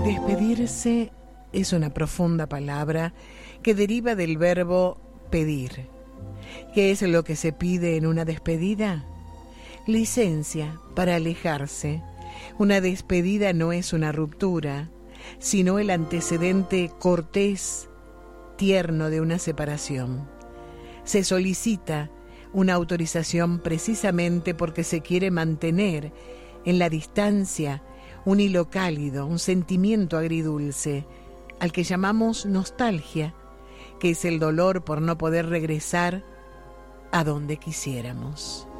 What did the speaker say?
Despedirse es una profunda palabra que deriva del verbo pedir. ¿Qué es lo que se pide en una despedida? Licencia para alejarse. Una despedida no es una ruptura, sino el antecedente cortés, tierno de una separación. Se solicita una autorización precisamente porque se quiere mantener en la distancia un hilo cálido, un sentimiento agridulce, al que llamamos nostalgia, que es el dolor por no poder regresar a donde quisiéramos.